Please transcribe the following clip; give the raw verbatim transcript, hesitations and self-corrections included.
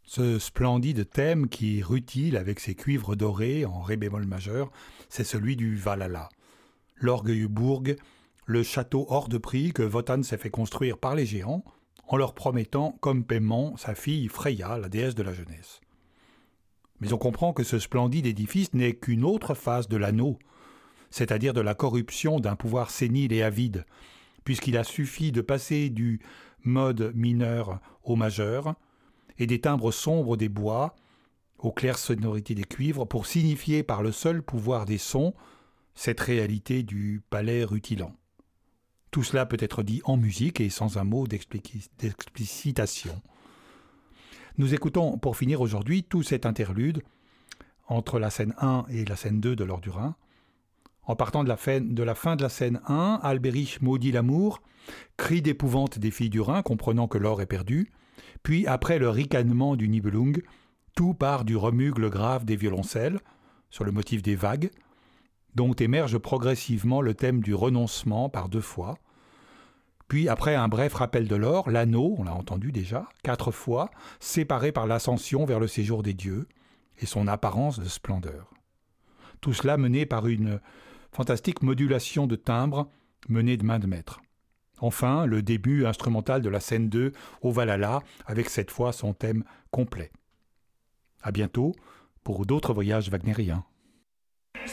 Ce splendide thème qui rutile avec ses cuivres dorés en ré bémol majeur, c'est celui du Valhalla. L'Orgueilleburg, le château hors de prix que Wotan s'est fait construire par les géants, en leur promettant comme paiement sa fille Freya, la déesse de la jeunesse. Mais on comprend que ce splendide édifice n'est qu'une autre phase de l'anneau, c'est-à-dire de la corruption d'un pouvoir sénile et avide, puisqu'il a suffi de passer du mode mineur au majeur, et des timbres sombres des bois, aux claires sonorités des cuivres, pour signifier par le seul pouvoir des sons cette réalité du palais rutilant. Tout cela peut être dit en musique et sans un mot d'explicitation. Nous écoutons pour finir aujourd'hui tout cet interlude entre la scène un et la scène deux de l'Or du Rhin. En partant de la, fin, de la fin de la scène un, Albéric maudit l'amour, cri d'épouvante des filles du Rhin, comprenant que l'or est perdu, puis après le ricanement du Nibelung, tout part du remugle grave des violoncelles, sur le motif des vagues, dont émerge progressivement le thème du renoncement par deux fois. Puis après un bref rappel de l'or, l'anneau, on l'a entendu déjà, quatre fois, séparé par l'ascension vers le séjour des dieux, et son apparence de splendeur. Tout cela mené par une fantastique modulation de timbres menée de main de maître. Enfin, le début instrumental de la scène deux au Valhalla, avec cette fois son thème complet. À bientôt pour d'autres voyages wagnériens.